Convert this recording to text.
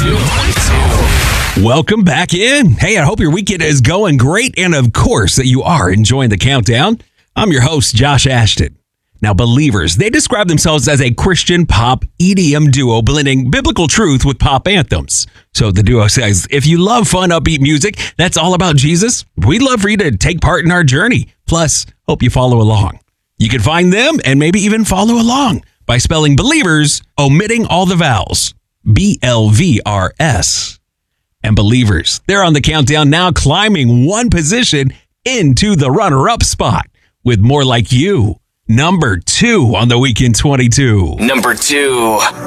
Welcome back in. Hey, I hope your weekend is going great, and of course that you are enjoying the countdown. I'm your host, Josh Ashton. Now, Believers, they describe themselves as a Christian pop EDM duo blending biblical truth with pop anthems. So the duo says, if you love fun, upbeat music that's all about Jesus, we'd love for you to take part in our journey. Plus, hope you follow along. You can find them and maybe even follow along by spelling Believers, omitting all the vowels. BLVRS. And Believers, they're on the countdown now, climbing one position into the runner-up spot with More Like You. Number 2 on the Weekend 22. Number 2.